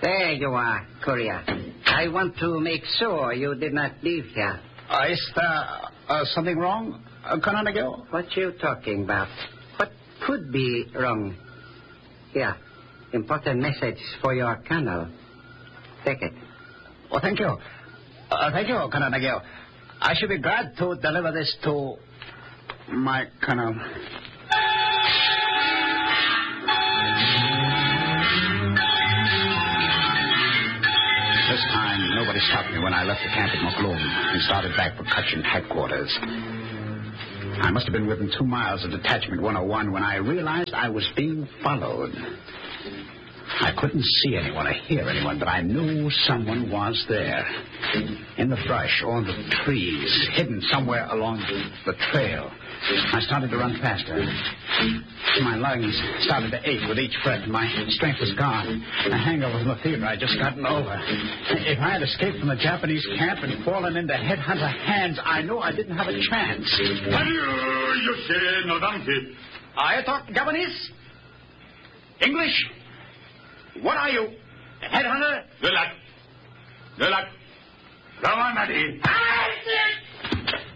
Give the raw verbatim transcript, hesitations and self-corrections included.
There you are, courier. I want to make sure you did not leave here. Uh, is there uh, something wrong, uh, Colonel? What you talking about? What could be wrong? Here, important message for your colonel. Take it. Oh, thank you. Uh, thank you, Colonel. I should be glad to deliver this to my colonel. This time, nobody stopped me when I left the camp at Macloom and started back for Cochin headquarters. I must have been within two miles of Detachment one oh one when I realized I was being followed. I couldn't see anyone or hear anyone, but I knew someone was there. In the brush or in the trees, hidden somewhere along the trail. I started to run faster. My lungs started to ache with each breath. My strength was gone. A hangover from the fever I'd just gotten over. If I had escaped from the Japanese camp and fallen into headhunter hands, I knew I didn't have a chance. I talk Japanese? English? What are you? A headhunter? Good luck. Good luck. Come on, Matty.